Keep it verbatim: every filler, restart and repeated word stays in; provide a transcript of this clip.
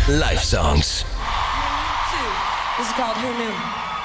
Live songs. Two. This is called Who Knew.